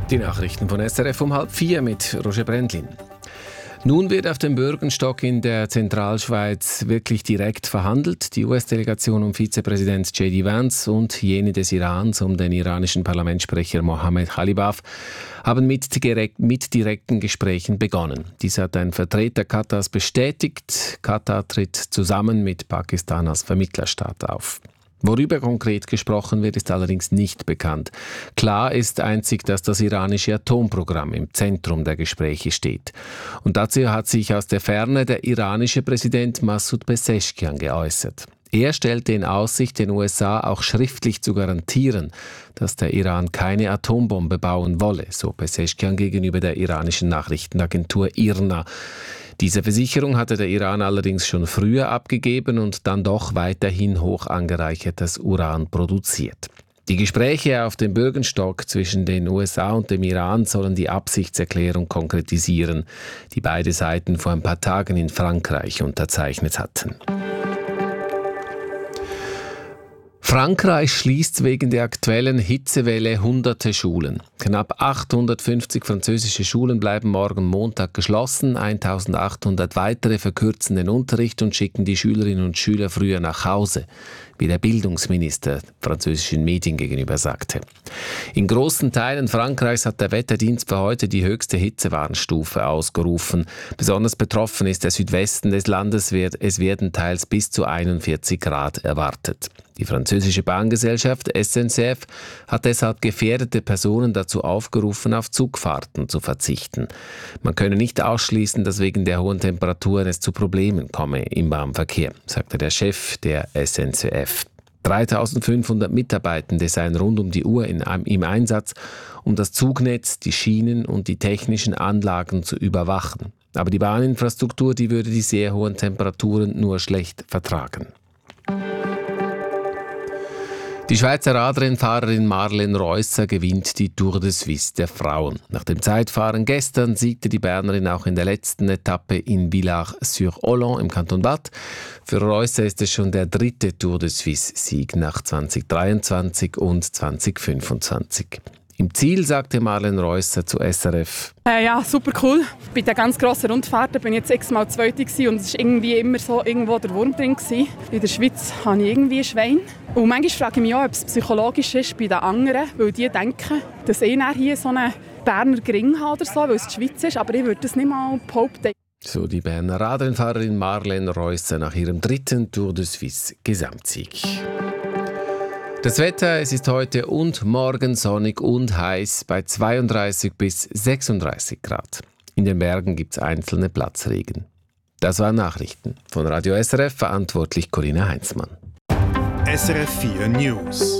Die Nachrichten von SRF um 3:30 mit Roger Brendlin. Nun wird auf dem Bürgenstock in der Zentralschweiz wirklich direkt verhandelt. Die US-Delegation um Vizepräsident J.D. Vance und jene des Irans um den iranischen Parlamentssprecher Mohammad Khalibaf haben mit direkten Gesprächen begonnen. Dies hat ein Vertreter Katars bestätigt. Katar tritt zusammen mit Pakistan als Vermittlerstaat auf. Worüber konkret gesprochen wird, ist allerdings nicht bekannt. Klar ist einzig, dass das iranische Atomprogramm im Zentrum der Gespräche steht. Und dazu hat sich aus der Ferne der iranische Präsident Massoud Pezeshkian geäußert. Er stellte in Aussicht, den USA auch schriftlich zu garantieren, dass der Iran keine Atombombe bauen wolle, so Pezeshkian gegenüber der iranischen Nachrichtenagentur IRNA. Diese Versicherung hatte der Iran allerdings schon früher abgegeben und dann doch weiterhin hoch angereichertes Uran produziert. Die Gespräche auf dem Bürgenstock zwischen den USA und dem Iran sollen die Absichtserklärung konkretisieren, die beide Seiten vor ein paar Tagen in Frankreich unterzeichnet hatten. Frankreich schließt wegen der aktuellen Hitzewelle hunderte Schulen. Knapp 850 französische Schulen bleiben morgen Montag geschlossen. 1800 weitere verkürzen den Unterricht und schicken die Schülerinnen und Schüler früher nach Hause, wie der Bildungsminister französischen Medien gegenüber sagte. In großen Teilen Frankreichs hat der Wetterdienst für heute die höchste Hitzewarnstufe ausgerufen. Besonders betroffen ist der Südwesten des Landes. Es werden teils bis zu 41 Grad erwartet. Die französische Bahngesellschaft SNCF hat deshalb gefährdete Personen dazu aufgerufen, auf Zugfahrten zu verzichten. Man könne nicht ausschließen, dass wegen der hohen Temperaturen es zu Problemen komme im Bahnverkehr, sagte der Chef der SNCF. 3500 Mitarbeitende seien rund um die Uhr im Einsatz, um das Zugnetz, die Schienen und die technischen Anlagen zu überwachen. Aber die Bahninfrastruktur, die würde die sehr hohen Temperaturen nur schlecht vertragen. Die Schweizer Radrennfahrerin Marlene Reusser gewinnt die Tour de Suisse der Frauen. Nach dem Zeitfahren gestern siegte die Bernerin auch in der letzten Etappe in Villars-sur-Holland im Kanton Waadt. Für Reusser ist es schon der dritte Tour de Suisse-Sieg nach 2023 und 2025. Im Ziel sagte Marlene Reusser zu SRF: Ja, super cool. Bei den ganz grossen Rundfahrten bin ich jetzt x-mal Zweite und es war irgendwie immer so irgendwo der Wurm drin. In der Schweiz habe ich irgendwie ein Schwein. Und manchmal frage ich mich auch, ob es psychologisch ist bei den anderen, weil die denken, dass ich hier so einen Berner Gring habe oder so, weil es die Schweiz ist, aber ich würde das nicht mal behaupten. So die Berner Radrennfahrerin Marlene Reusser nach ihrem dritten Tour de Suisse Gesamtsieg. Das Wetter, es ist heute und morgen sonnig und heiß bei 32 bis 36 Grad. In den Bergen gibt es einzelne Platzregen. Das waren Nachrichten von Radio SRF, verantwortlich Corinna Heinzmann. SRF 4 News.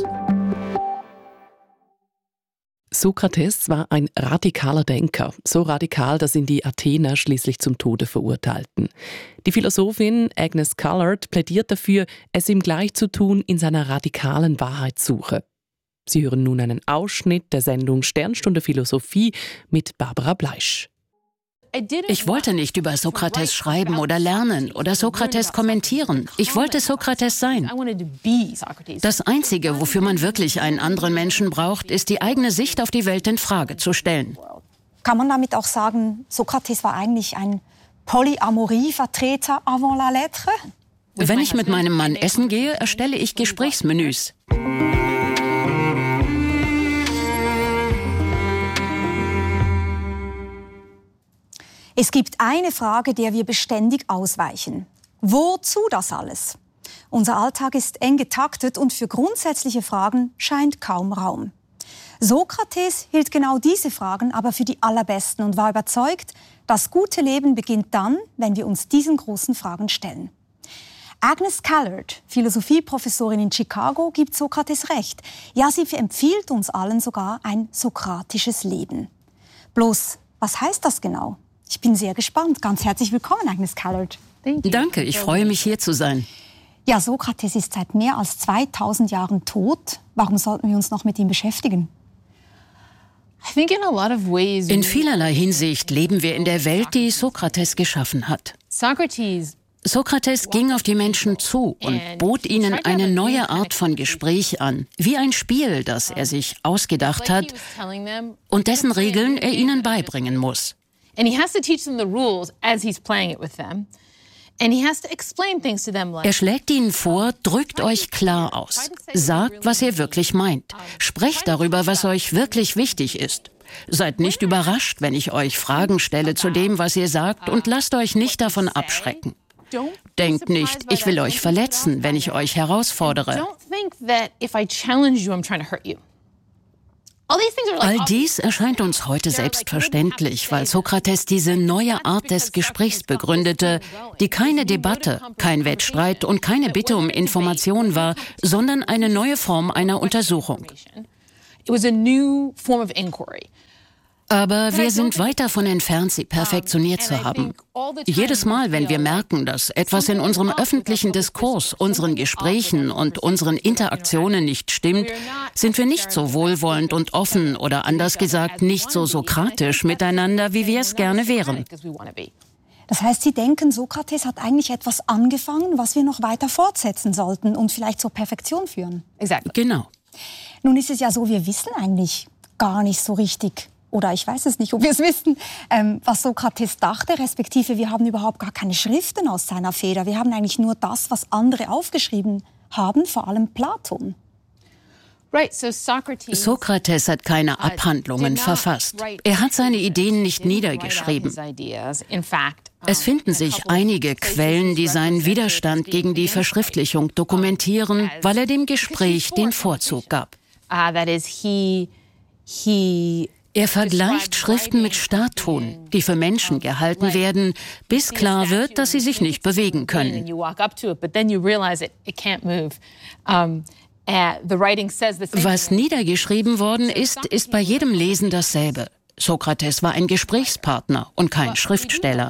Sokrates war ein radikaler Denker, so radikal, dass ihn die Athener schließlich zum Tode verurteilten. Die Philosophin Agnes Callard plädiert dafür, es ihm gleich zu tun in seiner radikalen Wahrheitssuche. Sie hören nun einen Ausschnitt der Sendung Sternstunde Philosophie mit Barbara Bleisch. Ich wollte nicht über Sokrates schreiben oder lernen oder Sokrates kommentieren. Ich wollte Sokrates sein. Das Einzige, wofür man wirklich einen anderen Menschen braucht, ist die eigene Sicht auf die Welt in Frage zu stellen. Kann man damit auch sagen, Sokrates war eigentlich ein Polyamorie-Vertreter avant la lettre? Wenn ich mit meinem Mann essen gehe, erstelle ich Gesprächsmenüs. Es gibt eine Frage, der wir beständig ausweichen. Wozu das alles? Unser Alltag ist eng getaktet und für grundsätzliche Fragen scheint kaum Raum. Sokrates hielt genau diese Fragen aber für die allerbesten und war überzeugt, das gute Leben beginnt dann, wenn wir uns diesen großen Fragen stellen. Agnes Callard, Philosophieprofessorin in Chicago, gibt Sokrates recht. Ja, sie empfiehlt uns allen sogar ein sokratisches Leben. Bloß, was heißt das genau? Ich bin sehr gespannt. Ganz herzlich willkommen, Agnes Callard. Danke, ich freue mich, hier zu sein. Ja, Sokrates ist seit mehr als 2000 Jahren tot. Warum sollten wir uns noch mit ihm beschäftigen? In vielerlei Hinsicht leben wir in der Welt, die Sokrates geschaffen hat. Sokrates ging auf die Menschen zu und bot ihnen eine neue Art von Gespräch an, wie ein Spiel, das er sich ausgedacht hat und dessen Regeln er ihnen beibringen muss. Er schlägt ihnen vor, drückt euch klar aus, sagt, was ihr wirklich meint, sprecht darüber, was euch wirklich wichtig ist. Seid nicht überrascht, wenn ich euch Fragen stelle zu dem, was ihr sagt, und lasst euch nicht davon abschrecken. Denkt nicht, ich will euch verletzen, wenn ich euch herausfordere. All dies erscheint uns heute selbstverständlich, weil Sokrates diese neue Art des Gesprächs begründete, die keine Debatte, kein Wettstreit und keine Bitte um Information war, sondern eine neue Form einer Untersuchung. Aber wir sind weit davon entfernt, sie perfektioniert zu haben. Jedes Mal, wenn wir merken, dass etwas in unserem öffentlichen Diskurs, unseren Gesprächen und unseren Interaktionen nicht stimmt, sind wir nicht so wohlwollend und offen oder anders gesagt nicht so sokratisch miteinander, wie wir es gerne wären. Das heißt, Sie denken, Sokrates hat eigentlich etwas angefangen, was wir noch weiter fortsetzen sollten und vielleicht zur Perfektion führen? Genau. Nun ist es ja so, wir wissen eigentlich gar nicht so richtig, oder ich weiß es nicht, ob wir es wissen, was Sokrates dachte, respektive wir haben überhaupt gar keine Schriften aus seiner Feder. Wir haben eigentlich nur das, was andere aufgeschrieben haben, vor allem Platon. Sokrates hat keine Abhandlungen verfasst. Er hat seine Ideen nicht niedergeschrieben. Es finden sich einige Quellen, die seinen Widerstand gegen die Verschriftlichung dokumentieren, weil er dem Gespräch den Vorzug gab. Er vergleicht Schriften mit Statuen, die für Menschen gehalten werden, bis klar wird, dass sie sich nicht bewegen können. Was niedergeschrieben worden ist, ist bei jedem Lesen dasselbe. Sokrates war ein Gesprächspartner und kein Schriftsteller.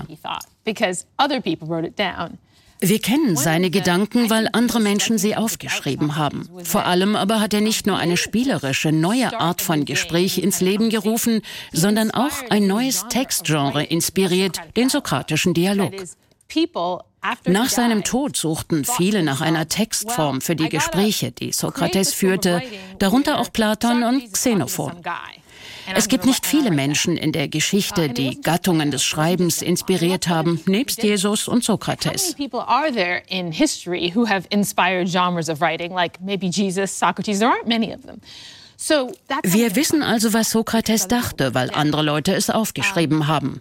Wir kennen seine Gedanken, weil andere Menschen sie aufgeschrieben haben. Vor allem aber hat er nicht nur eine spielerische, neue Art von Gespräch ins Leben gerufen, sondern auch ein neues Textgenre inspiriert, den sokratischen Dialog. Nach seinem Tod suchten viele nach einer Textform für die Gespräche, die Sokrates führte, darunter auch Platon und Xenophon. Es gibt nicht viele Menschen in der Geschichte, die Gattungen des Schreibens inspiriert haben, nebst Jesus und Sokrates. Wir wissen also, was Sokrates dachte, weil andere Leute es aufgeschrieben haben.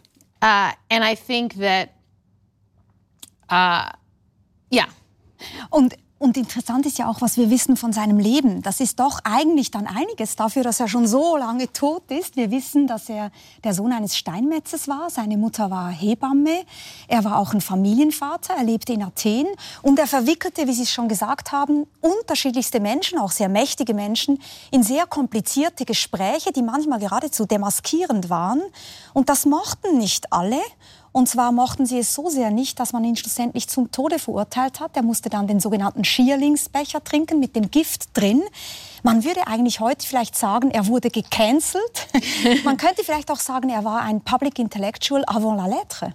Und interessant ist ja auch, was wir wissen von seinem Leben. Das ist doch eigentlich dann einiges dafür, dass er schon so lange tot ist. Wir wissen, dass er der Sohn eines Steinmetzes war. Seine Mutter war Hebamme. Er war auch ein Familienvater. Er lebte in Athen. Und er verwickelte, wie Sie es schon gesagt haben, unterschiedlichste Menschen, auch sehr mächtige Menschen, in sehr komplizierte Gespräche, die manchmal geradezu demaskierend waren. Und das mochten nicht alle. Und zwar mochten sie es so sehr nicht, dass man ihn schlussendlich zum Tode verurteilt hat. Er musste dann den sogenannten Schierlingsbecher trinken mit dem Gift drin. Man würde eigentlich heute vielleicht sagen, er wurde gecancelt. Man könnte vielleicht auch sagen, er war ein Public Intellectual avant la lettre.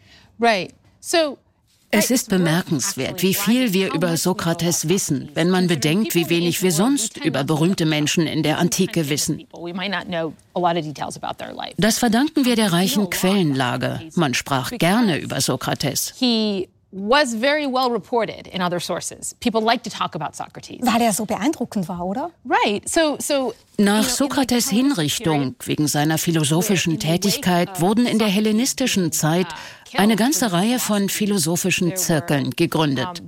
Es ist bemerkenswert, wie viel wir über Sokrates wissen, wenn man bedenkt, wie wenig wir sonst über berühmte Menschen in der Antike wissen. Das verdanken wir der reichen Quellenlage. Man sprach gerne über Sokrates. Weil er so beeindruckend war, oder? Nach Sokrates' Hinrichtung wegen seiner philosophischen Tätigkeit wurden in der hellenistischen Zeit eine ganze Reihe von philosophischen Zirkeln gegründet.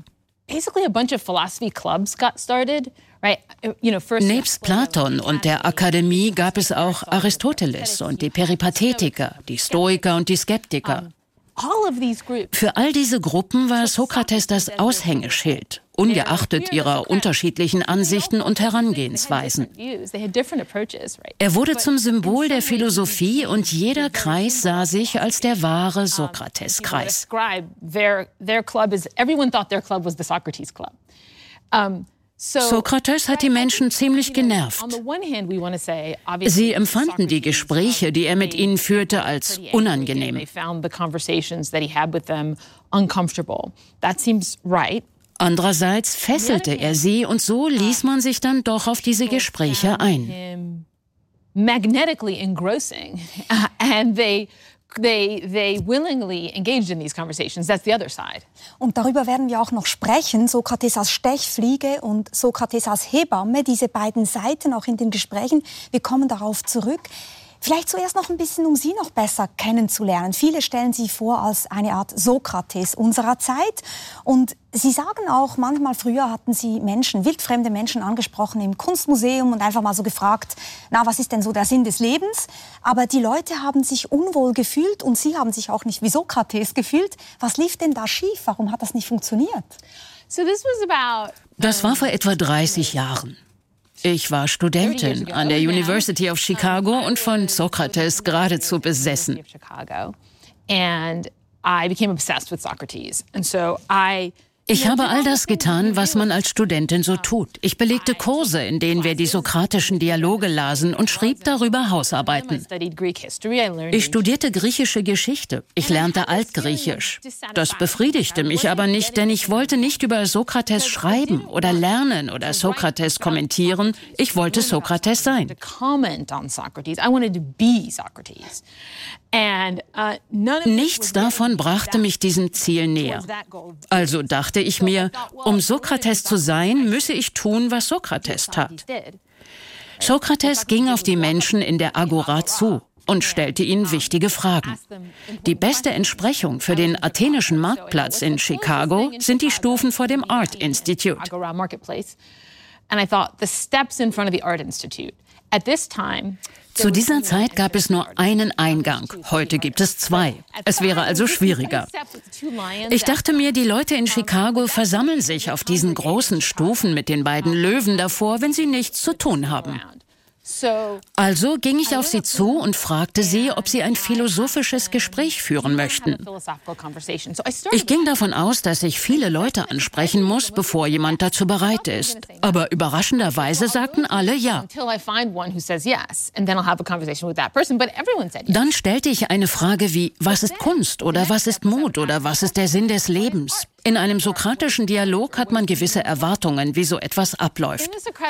Nebst Platon und der Akademie gab es auch Aristoteles und die Peripathetiker, die Stoiker und die Skeptiker. Für all diese Gruppen war Sokrates das Aushängeschild, ungeachtet ihrer unterschiedlichen Ansichten und Herangehensweisen. Er wurde zum Symbol der Philosophie und jeder Kreis sah sich als der wahre Sokrates-Kreis. Sokrates hat die Menschen ziemlich genervt. Sie empfanden die Gespräche, die er mit ihnen führte, als unangenehm. Andererseits fesselte er sie und so ließ man sich dann doch auf diese Gespräche ein. Magnetically engrossing, and they willingly engaged in these conversations. That's the other side. Und darüber werden wir auch noch sprechen. Sokrates als Stechfliege und Sokrates als Hebamme, diese beiden Seiten auch in den Gesprächen. Wir kommen darauf zurück. Vielleicht zuerst noch ein bisschen, um Sie noch besser kennenzulernen. Viele stellen Sie vor als eine Art Sokrates unserer Zeit. Und Sie sagen auch, manchmal früher hatten Sie Menschen, wildfremde Menschen angesprochen im Kunstmuseum und einfach mal so gefragt, na, was ist denn so der Sinn des Lebens? Aber die Leute haben sich unwohl gefühlt und Sie haben sich auch nicht wie Sokrates gefühlt. Was lief denn da schief? Warum hat das nicht funktioniert? Das war vor etwa 30 Jahren. Ich war Studentin an der University of Chicago und von Sokrates geradezu besessen. Ich habe all das getan, was man als Studentin so tut. Ich belegte Kurse, in denen wir die sokratischen Dialoge lasen und schrieb darüber Hausarbeiten. Ich studierte griechische Geschichte. Ich lernte Altgriechisch. Das befriedigte mich aber nicht, denn ich wollte nicht über Sokrates schreiben oder lernen oder Sokrates kommentieren. Ich wollte Sokrates sein. Nichts davon brachte mich diesem Ziel näher. Also dachte ich mir, um Sokrates zu sein, müsse ich tun, was Sokrates tat. Sokrates ging auf die Menschen in der Agora zu und stellte ihnen wichtige Fragen. Die beste Entsprechung für den athenischen Marktplatz in Chicago sind die Stufen vor dem Art Institute. Zu dieser Zeit gab es nur einen Eingang, heute gibt es 2. Es wäre also schwieriger. Ich dachte mir, die Leute in Chicago versammeln sich auf diesen großen Stufen mit den beiden Löwen davor, wenn sie nichts zu tun haben. Also ging ich auf sie zu und fragte sie, ob sie ein philosophisches Gespräch führen möchten. Ich ging davon aus, dass ich viele Leute ansprechen muss, bevor jemand dazu bereit ist. Aber überraschenderweise sagten alle ja. Dann stellte ich eine Frage wie, was ist Kunst oder was ist Mut oder was ist der Sinn des Lebens? In einem sokratischen Dialog hat man gewisse Erwartungen, wie so etwas abläuft.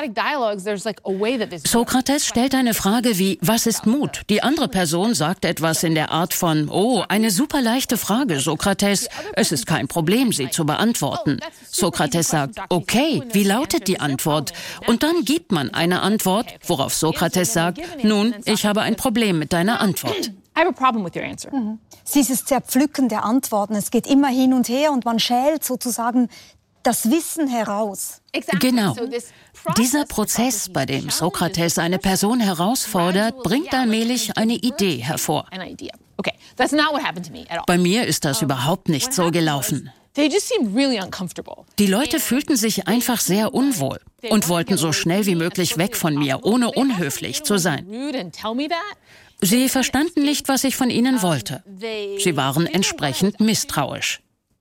Sokrates stellt eine Frage wie, was ist Mut? Die andere Person sagt etwas in der Art von, oh, eine super leichte Frage, Sokrates. Es ist kein Problem, sie zu beantworten. Sokrates sagt, okay, wie lautet die Antwort? Und dann gibt man eine Antwort, worauf Sokrates sagt, nun, ich habe ein Problem mit deiner Antwort. I have a problem with your answer. Dieses Zerpflücken der Antworten, es geht immer hin und her und man schält sozusagen das Wissen heraus. Genau. Dieser Prozess, bei dem Sokrates eine Person herausfordert, bringt allmählich eine Idee hervor. Bei mir ist das überhaupt nicht so gelaufen. Die Leute fühlten sich einfach sehr unwohl und wollten so schnell wie möglich weg von mir, ohne unhöflich zu sein. Sie verstanden nicht, was ich von ihnen wollte. Sie waren entsprechend misstrauisch.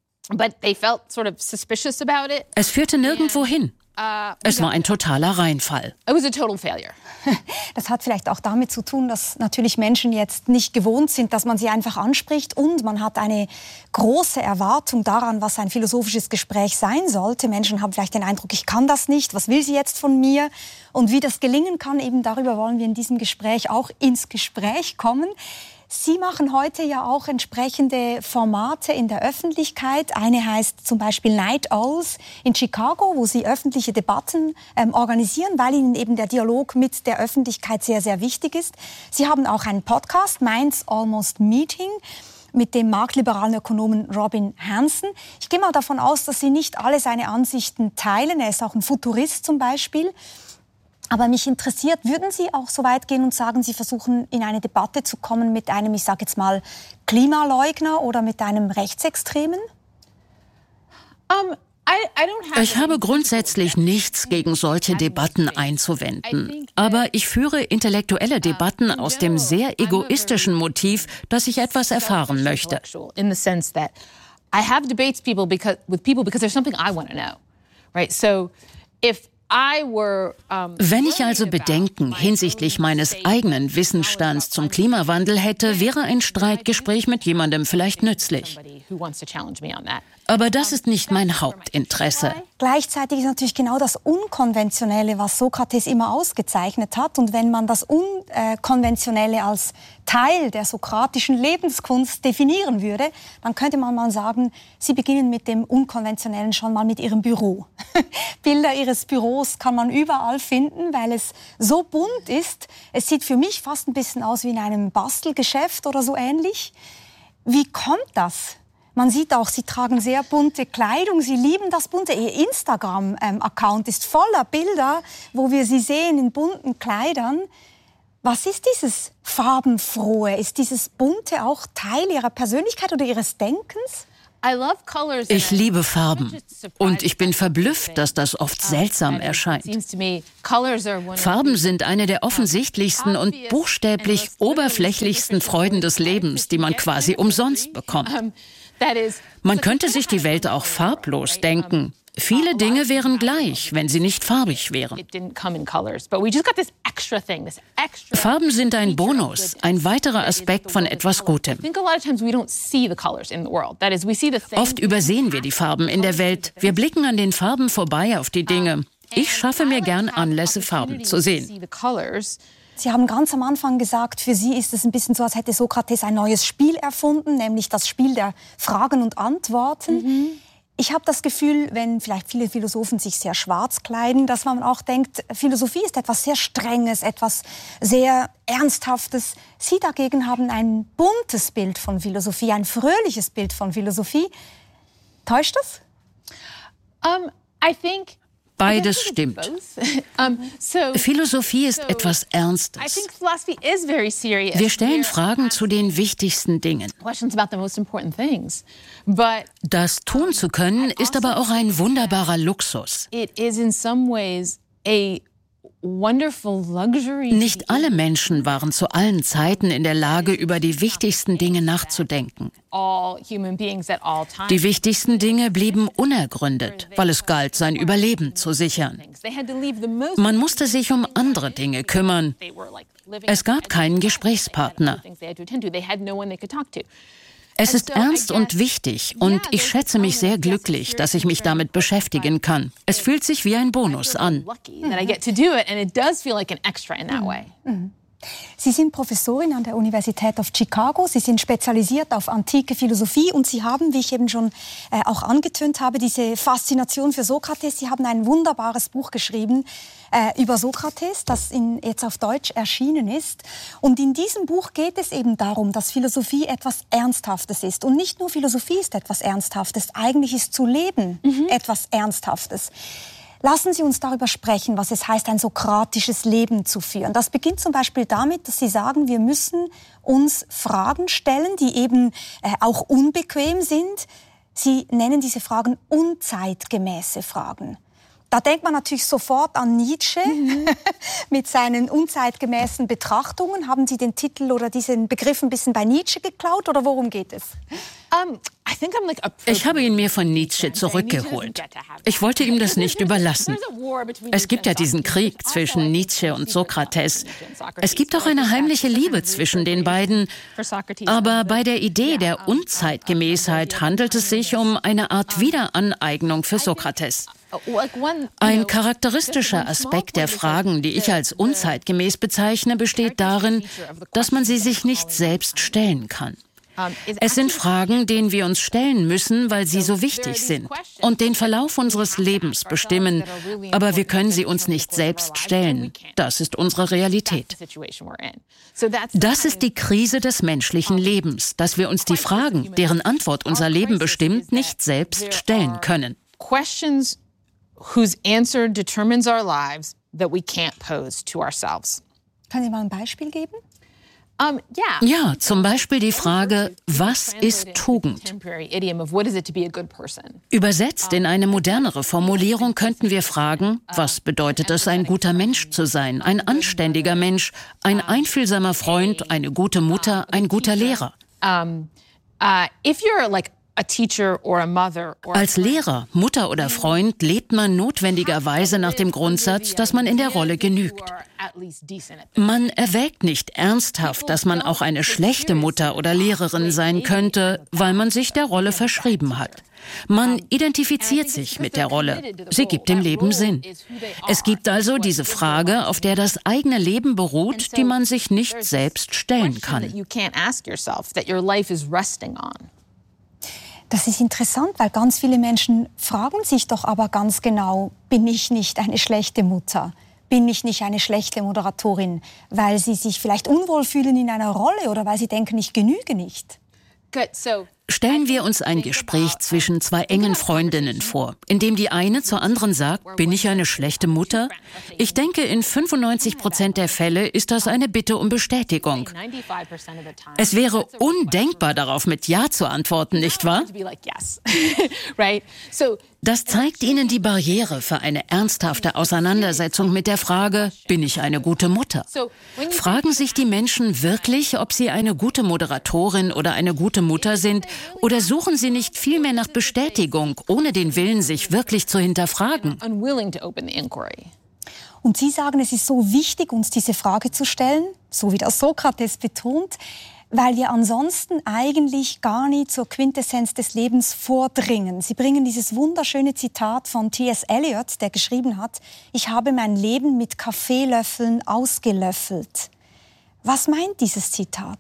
Es führte nirgendwo hin. Es war ein totaler Reinfall. Das hat vielleicht auch damit zu tun, dass natürlich Menschen jetzt nicht gewohnt sind, dass man sie einfach anspricht und man hat eine große Erwartung daran, was ein philosophisches Gespräch sein sollte. Menschen haben vielleicht den Eindruck, ich kann das nicht, was will sie jetzt von mir? Und wie das gelingen kann, eben darüber wollen wir in diesem Gespräch auch ins Gespräch kommen. Sie machen heute ja auch entsprechende Formate in der Öffentlichkeit. Eine heißt zum Beispiel Night Owls in Chicago, wo Sie öffentliche Debatten organisieren, weil Ihnen eben der Dialog mit der Öffentlichkeit sehr, sehr wichtig ist. Sie haben auch einen Podcast, Minds Almost Meeting, mit dem marktliberalen Ökonomen Robin Hanson. Ich gehe mal davon aus, dass Sie nicht alle seine Ansichten teilen. Er ist auch ein Futurist zum Beispiel. Aber mich interessiert, würden Sie auch so weit gehen und sagen, Sie versuchen in eine Debatte zu kommen mit einem, ich sage jetzt mal, Klimaleugner oder mit einem Rechtsextremen? Ich habe grundsätzlich nichts gegen solche Debatten einzuwenden. Aber ich führe intellektuelle Debatten aus dem sehr egoistischen Motiv, dass ich etwas erfahren möchte. In the sense that I have debates with people because there's something I want to know, right? So if Wenn ich also Bedenken hinsichtlich meines eigenen Wissensstands zum Klimawandel hätte, wäre ein Streitgespräch mit jemandem vielleicht nützlich. Aber das ist nicht mein Hauptinteresse. Gleichzeitig ist natürlich genau das Unkonventionelle, was Sokrates immer ausgezeichnet hat. Und wenn man das Unkonventionelle als Teil der sokratischen Lebenskunst definieren würde, dann könnte man mal sagen, Sie beginnen mit dem Unkonventionellen schon mal mit Ihrem Büro. Bilder Ihres Büros kann man überall finden, weil es so bunt ist. Es sieht für mich fast ein bisschen aus wie in einem Bastelgeschäft oder so ähnlich. Wie kommt das? Man sieht auch, Sie tragen sehr bunte Kleidung, Sie lieben das Bunte. Ihr Instagram-Account ist voller Bilder, wo wir Sie sehen in bunten Kleidern. Was ist dieses Farbenfrohe? Ist dieses Bunte auch Teil Ihrer Persönlichkeit oder Ihres Denkens? Ich liebe Farben und ich bin verblüfft, dass das oft seltsam erscheint. Farben sind eine der offensichtlichsten und buchstäblich oberflächlichsten Freuden des Lebens, die man quasi umsonst bekommt. Man könnte sich die Welt auch farblos denken. Viele Dinge wären gleich, wenn sie nicht farbig wären. Farben sind ein Bonus, ein weiterer Aspekt von etwas Gutem. Oft übersehen wir die Farben in der Welt. Wir blicken an den Farben vorbei auf die Dinge. Ich schaffe mir gern Anlässe, Farben zu sehen. Sie haben ganz am Anfang gesagt, für Sie ist es ein bisschen so, als hätte Sokrates ein neues Spiel erfunden, nämlich das Spiel der Fragen und Antworten. Ich habe das Gefühl, wenn vielleicht viele Philosophen sich sehr schwarz kleiden, dass man auch denkt, Philosophie ist etwas sehr Strenges, etwas sehr Ernsthaftes. Sie dagegen haben ein buntes Bild von Philosophie, ein fröhliches Bild von Philosophie. Täuscht das? Beides stimmt. Philosophie ist etwas Ernstes. Wir stellen Fragen zu den wichtigsten Dingen. Das tun zu können, ist aber auch ein wunderbarer Luxus. Nicht alle Menschen waren zu allen Zeiten in der Lage, über die wichtigsten Dinge nachzudenken. Die wichtigsten Dinge blieben unergründet, weil es galt, sein Überleben zu sichern. Man musste sich um andere Dinge kümmern. Es gab keinen Gesprächspartner. Es ist ernst und wichtig und ich schätze mich sehr glücklich, dass ich mich damit beschäftigen kann. Es fühlt sich wie ein Bonus an. Sie sind Professorin an der Universität of Chicago. Sie sind spezialisiert auf antike Philosophie und Sie haben, wie ich eben schon auch angetönt habe, diese Faszination für Sokrates. Sie haben ein wunderbares Buch geschrieben über Sokrates, das jetzt auf Deutsch erschienen ist. Und in diesem Buch geht es eben darum, dass Philosophie etwas Ernsthaftes ist. Und nicht nur Philosophie ist etwas Ernsthaftes, eigentlich ist zu leben etwas Ernsthaftes. Lassen Sie uns darüber sprechen, was es heißt, ein sokratisches Leben zu führen. Das beginnt zum Beispiel damit, dass Sie sagen, wir müssen uns Fragen stellen, die eben auch unbequem sind. Sie nennen diese Fragen unzeitgemäße Fragen. Da denkt man natürlich sofort an Nietzsche mit seinen unzeitgemäßen Betrachtungen. Haben Sie den Titel oder diesen Begriff ein bisschen bei Nietzsche geklaut oder worum geht es? Ich habe ihn mir von Nietzsche zurückgeholt. Ich wollte ihm das nicht überlassen. Es gibt ja diesen Krieg zwischen Nietzsche und Sokrates. Es gibt auch eine heimliche Liebe zwischen den beiden. Aber bei der Idee der Unzeitgemäßheit handelt es sich um eine Art Wiederaneignung für Sokrates. Ein charakteristischer Aspekt der Fragen, die ich als unzeitgemäß bezeichne, besteht darin, dass man sie sich nicht selbst stellen kann. Es sind Fragen, denen wir uns stellen müssen, weil sie so wichtig sind und den Verlauf unseres Lebens bestimmen. Aber wir können sie uns nicht selbst stellen. Das ist unsere Realität. Das ist die Krise des menschlichen Lebens, dass wir uns die Fragen, deren Antwort unser Leben bestimmt, nicht selbst stellen können. Questions whose answer determines our lives that we can't pose to ourselves. Können Sie mal ein Beispiel geben? Ja, zum Beispiel die Frage, was ist Tugend? Übersetzt in eine modernere Formulierung könnten wir fragen, was bedeutet es, ein guter Mensch zu sein, ein anständiger Mensch, ein einfühlsamer Freund, eine gute Mutter, ein guter Lehrer? Als Lehrer, Mutter oder Freund lebt man notwendigerweise nach dem Grundsatz, dass man in der Rolle genügt. Man erwägt nicht ernsthaft, dass man auch eine schlechte Mutter oder Lehrerin sein könnte, weil man sich der Rolle verschrieben hat. Man identifiziert sich mit der Rolle. Sie gibt dem Leben Sinn. Es gibt also diese Frage, auf der das eigene Leben beruht, die man sich nicht selbst stellen kann. Das ist interessant, weil ganz viele Menschen fragen sich doch aber ganz genau, bin ich nicht eine schlechte Mutter? Bin ich nicht eine schlechte Moderatorin? Weil sie sich vielleicht unwohl fühlen in einer Rolle oder weil sie denken, ich genüge nicht. Stellen wir uns ein Gespräch zwischen zwei engen Freundinnen vor, in dem die eine zur anderen sagt, bin ich eine schlechte Mutter? Ich denke, in 95% der Fälle ist das eine Bitte um Bestätigung. Es wäre undenkbar, darauf mit Ja zu antworten, nicht wahr? Das zeigt Ihnen die Barriere für eine ernsthafte Auseinandersetzung mit der Frage, bin ich eine gute Mutter? Fragen sich die Menschen wirklich, ob sie eine gute Moderatorin oder eine gute Mutter sind, oder suchen sie nicht vielmehr nach Bestätigung, ohne den Willen, sich wirklich zu hinterfragen? Und Sie sagen, es ist so wichtig, uns diese Frage zu stellen, so wie das Sokrates betont, weil wir ansonsten eigentlich gar nie zur Quintessenz des Lebens vordringen. Sie bringen dieses wunderschöne Zitat von T.S. Eliot, der geschrieben hat, ich habe mein Leben mit Kaffeelöffeln ausgelöffelt. Was meint dieses Zitat?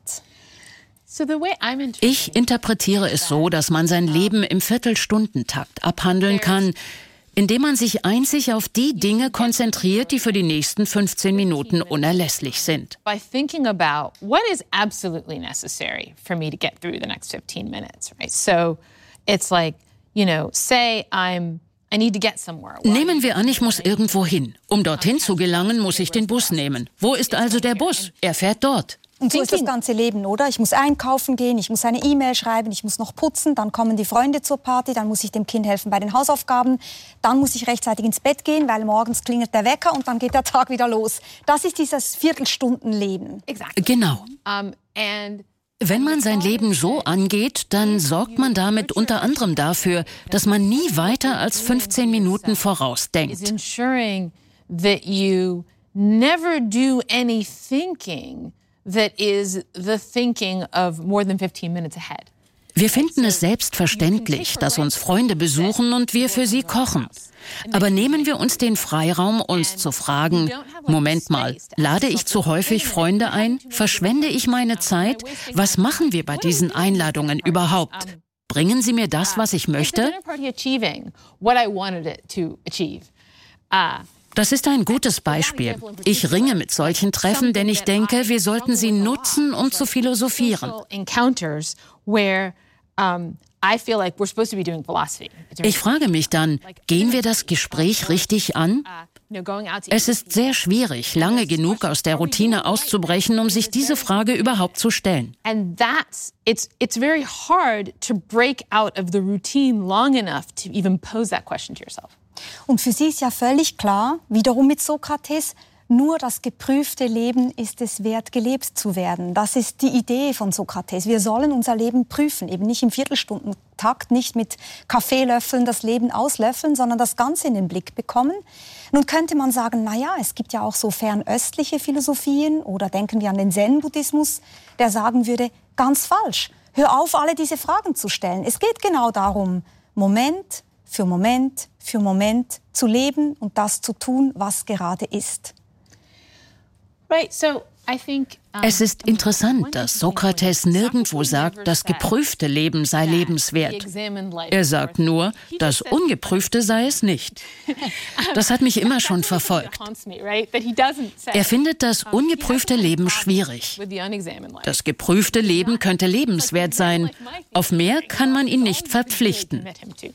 Ich interpretiere es so, dass man sein Leben im Viertelstundentakt abhandeln kann, indem man sich einzig auf die Dinge konzentriert, die für die nächsten 15 Minuten unerlässlich sind. By thinking about what is absolutely necessary for me to get through the next 15 minutes, right? So it's like, say I need to get somewhere. Nehmen wir an, ich muss irgendwo hin. Um dorthin zu gelangen, muss ich den Bus nehmen. Wo ist also der Bus? Er fährt dort. Und so ist das ganze Leben, oder? Ich muss einkaufen gehen, ich muss eine E-Mail schreiben, ich muss noch putzen, dann kommen die Freunde zur Party, dann muss ich dem Kind helfen bei den Hausaufgaben, dann muss ich rechtzeitig ins Bett gehen, weil morgens klingelt der Wecker und dann geht der Tag wieder los. Das ist dieses Viertelstundenleben. Genau. Wenn man sein Leben so angeht, dann sorgt man damit unter anderem dafür, dass man nie weiter als 15 Minuten vorausdenkt. That you never do any thinking that is the thinking of more than 15 minutes ahead. Wir finden es selbstverständlich, dass uns Freunde besuchen und wir für sie kochen. Aber nehmen wir uns den Freiraum, uns zu fragen, Moment mal, lade ich zu häufig Freunde ein? Verschwende ich meine Zeit? Was machen wir bei diesen Einladungen überhaupt? Bringen sie mir das, was ich möchte? Das ist ein gutes Beispiel. Ich ringe mit solchen Treffen, denn ich denke, wir sollten sie nutzen, um zu philosophieren. Ich frage mich dann, gehen wir das Gespräch richtig an? Es ist sehr schwierig, lange genug aus der Routine auszubrechen, um sich diese Frage überhaupt zu stellen. It's very hard to break out of the routine long enough to even pose that question to yourself. Und für sie ist ja völlig klar, wiederum mit Sokrates, nur das geprüfte Leben ist es wert, gelebt zu werden. Das ist die Idee von Sokrates. Wir sollen unser Leben prüfen, eben nicht im Viertelstundentakt, nicht mit Kaffeelöffeln das Leben auslöffeln, sondern das Ganze in den Blick bekommen. Nun könnte man sagen, naja, es gibt ja auch so fernöstliche Philosophien oder denken wir an den Zen-Buddhismus, der sagen würde, ganz falsch, hör auf, alle diese Fragen zu stellen. Es geht genau darum, Moment für Moment für Moment zu leben und das zu tun, was gerade ist. Es ist interessant, dass Sokrates nirgendwo sagt, das geprüfte Leben sei lebenswert. Er sagt nur, das Ungeprüfte sei es nicht. Das hat mich immer schon verfolgt. Er findet das ungeprüfte Leben schwierig. Das geprüfte Leben könnte lebenswert sein. Auf mehr kann man ihn nicht verpflichten.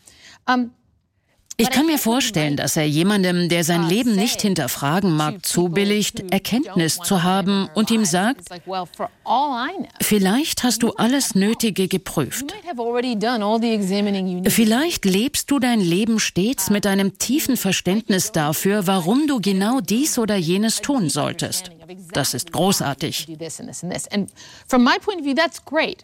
Ich kann mir vorstellen, dass er jemandem, der sein Leben nicht hinterfragen mag, zubilligt, Erkenntnis zu haben und ihm sagt, vielleicht hast du alles Nötige geprüft. Vielleicht lebst du dein Leben stets mit einem tiefen Verständnis dafür, warum du genau dies oder jenes tun solltest. Das ist großartig.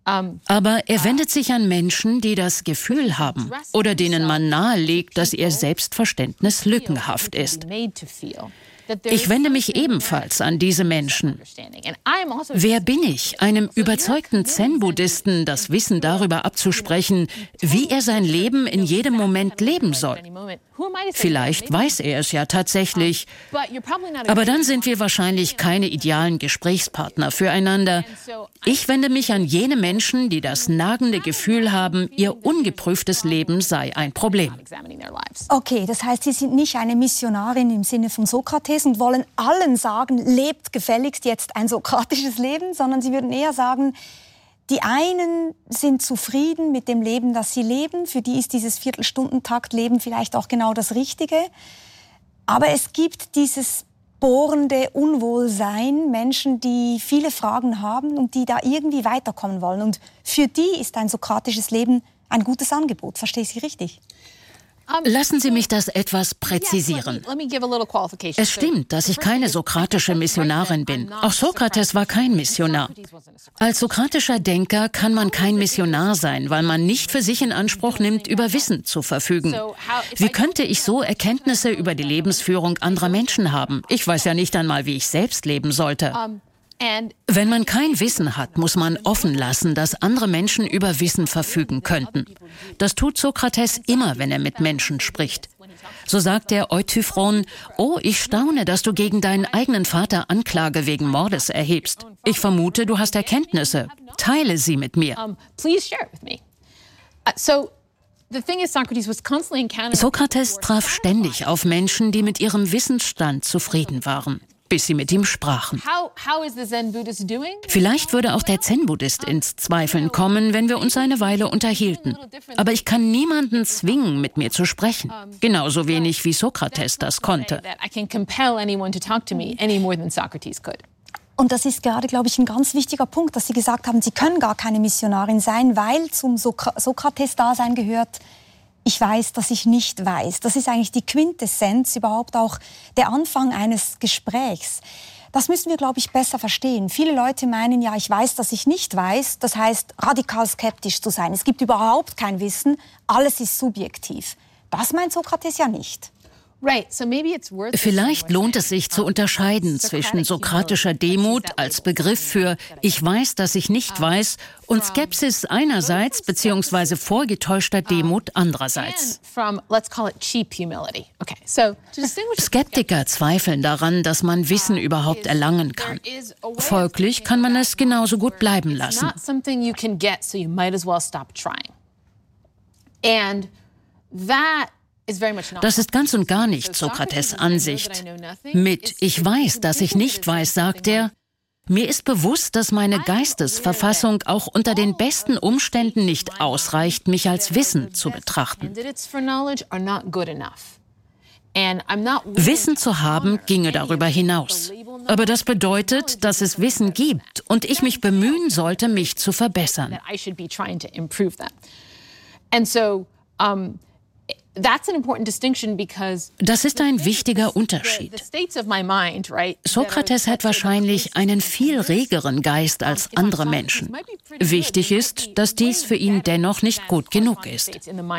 Aber er wendet sich an Menschen, die das Gefühl haben oder denen man nahelegt, dass ihr Selbstverständnis lückenhaft ist. Ich wende mich ebenfalls an diese Menschen. Wer bin ich, einem überzeugten Zen-Buddhisten das Wissen darüber abzusprechen, wie er sein Leben in jedem Moment leben soll? Vielleicht weiß er es ja tatsächlich, aber dann sind wir wahrscheinlich keine idealen Gesprächspartner füreinander. Ich wende mich an jene Menschen, die das nagende Gefühl haben, ihr ungeprüftes Leben sei ein Problem. Okay, das heißt, Sie sind nicht eine Missionarin im Sinne von Sokrates und wollen allen sagen, lebt gefälligst jetzt ein sokratisches Leben, sondern Sie würden eher sagen, die einen sind zufrieden mit dem Leben, das sie leben. Für die ist dieses Viertelstundentakt-Leben vielleicht auch genau das Richtige. Aber es gibt dieses bohrende Unwohlsein, Menschen, die viele Fragen haben und die da irgendwie weiterkommen wollen. Und für die ist ein sokratisches Leben ein gutes Angebot. Verstehe ich Sie richtig? Lassen Sie mich das etwas präzisieren. Es stimmt, dass ich keine sokratische Missionarin bin. Auch Sokrates war kein Missionar. Als sokratischer Denker kann man kein Missionar sein, weil man nicht für sich in Anspruch nimmt, über Wissen zu verfügen. Wie könnte ich so Erkenntnisse über die Lebensführung anderer Menschen haben? Ich weiß ja nicht einmal, wie ich selbst leben sollte. Wenn man kein Wissen hat, muss man offen lassen, dass andere Menschen über Wissen verfügen könnten. Das tut Sokrates immer, wenn er mit Menschen spricht. So sagt der Eutyphron: Oh, ich staune, dass du gegen deinen eigenen Vater Anklage wegen Mordes erhebst. Ich vermute, du hast Erkenntnisse. Teile sie mit mir. Sokrates traf ständig auf Menschen, die mit ihrem Wissensstand zufrieden waren, bis sie mit ihm sprachen. Vielleicht würde auch der Zen-Buddhist ins Zweifeln kommen, wenn wir uns eine Weile unterhielten. Aber ich kann niemanden zwingen, mit mir zu sprechen. Genauso wenig wie Sokrates das konnte. Und das ist gerade, glaube ich, ein ganz wichtiger Punkt, dass Sie gesagt haben, Sie können gar keine Missionarin sein, weil zum Sokrates-Dasein gehört: Ich weiß, dass ich nicht weiß. Das ist eigentlich die Quintessenz, überhaupt auch der Anfang eines Gesprächs. Das müssen wir, glaube ich, besser verstehen. Viele Leute meinen ja, ich weiß, dass ich nicht weiß. Das heißt, radikal skeptisch zu sein. Es gibt überhaupt kein Wissen. Alles ist subjektiv. Das meint Sokrates ja nicht. Vielleicht lohnt es sich zu unterscheiden zwischen sokratischer Demut als Begriff für ich weiß, dass ich nicht weiß und Skepsis einerseits bzw. vorgetäuschter Demut andererseits. Skeptiker zweifeln daran, dass man Wissen überhaupt erlangen kann. Folglich kann man es genauso gut bleiben lassen. Das ist ganz und gar nicht Sokrates' Ansicht. Mit ich weiß, dass ich nicht weiß, sagt er: Mir ist bewusst, dass meine Geistesverfassung auch unter den besten Umständen nicht ausreicht, mich als Wissen zu betrachten. Wissen zu haben ginge darüber hinaus. Aber das bedeutet, dass es Wissen gibt und ich mich bemühen sollte, mich zu verbessern. Das ist ein wichtiger Unterschied. Sokrates hat wahrscheinlich einen viel regeren Geist als andere Menschen. Wichtig ist, dass dies für ihn dennoch nicht gut genug ist.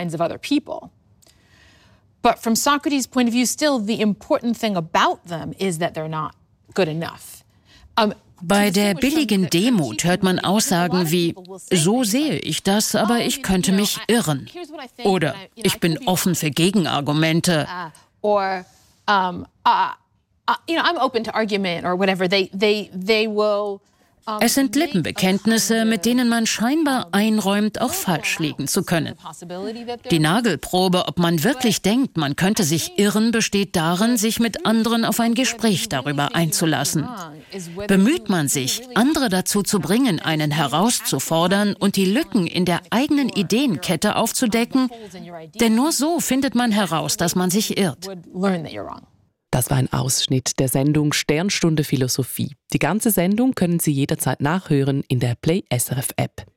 But from Socrates' point of view, still the important thing about them is that they're not good enough. Bei der billigen Demut hört man Aussagen wie: So sehe ich das, aber ich könnte mich irren. Oder ich bin offen für Gegenargumente. I'm open to argument or whatever. They will. Es sind Lippenbekenntnisse, mit denen man scheinbar einräumt, auch falsch liegen zu können. Die Nagelprobe, ob man wirklich denkt, man könnte sich irren, besteht darin, sich mit anderen auf ein Gespräch darüber einzulassen. Bemüht man sich, andere dazu zu bringen, einen herauszufordern und die Lücken in der eigenen Ideenkette aufzudecken, denn nur so findet man heraus, dass man sich irrt. Das war ein Ausschnitt der Sendung Sternstunde Philosophie. Die ganze Sendung können Sie jederzeit nachhören in der Play SRF App.